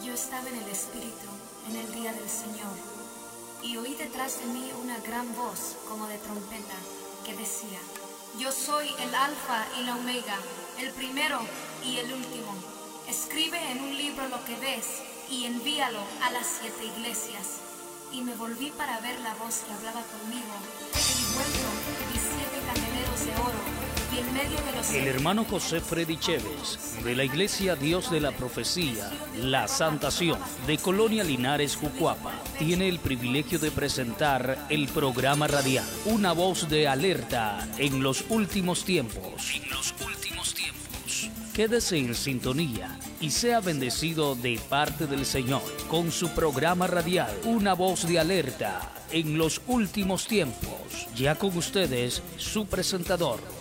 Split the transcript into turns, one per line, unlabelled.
Yo estaba en el Espíritu en el día del Señor, y oí detrás de mí una gran voz como de trompeta que decía: Yo soy el Alfa y la Omega, el primero y el último. Escribe en un libro lo que ves y envíalo a las 7 iglesias. Y me volví para ver la voz que hablaba conmigo, y vuelto vi 7 candeleros de oro, y en medio de los
El hermano José Freddy Chévez, de la Iglesia Dios de la Profecía, La Santación, de Colonia Linares, Jucuapa, tiene el privilegio de presentar el programa radial, Una Voz de Alerta en los Últimos Tiempos. Quédese en sintonía y sea bendecido de parte del Señor con su programa radial, Una Voz de Alerta en los Últimos Tiempos. Ya con ustedes, su presentador,